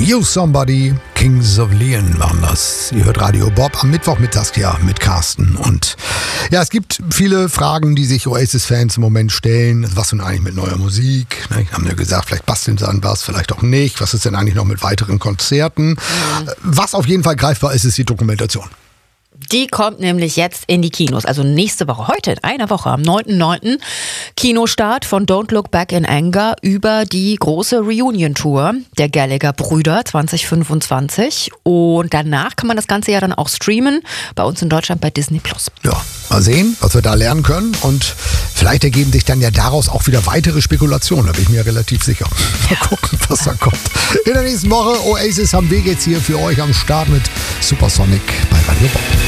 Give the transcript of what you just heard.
You Somebody, Kings of Leon waren das. Ihr hört Radio Bob am Mittwochmittag ja mit Carsten. Und ja, es gibt viele Fragen, die sich Oasis-Fans im Moment stellen. Was denn eigentlich mit neuer Musik? Wir haben ja gesagt, vielleicht basteln sie an was, vielleicht auch nicht. Was ist denn eigentlich noch mit weiteren Konzerten? Was auf jeden Fall greifbar ist, ist die Dokumentation. Die kommt nämlich jetzt in die Kinos, also nächste Woche, heute in einer Woche, am 9.9. Kinostart von Don't Look Back in Anger über die große Reunion-Tour der Gallagher-Brüder 2025. Und danach kann man das Ganze ja dann auch streamen, bei uns in Deutschland bei Disney+. Ja, mal sehen, was wir da lernen können. Und vielleicht ergeben sich dann ja daraus auch wieder weitere Spekulationen, da bin ich mir relativ sicher. Mal gucken, was da kommt. In der nächsten Woche, Oasis haben wir jetzt hier für euch am Start mit Supersonic bei Radio Bob.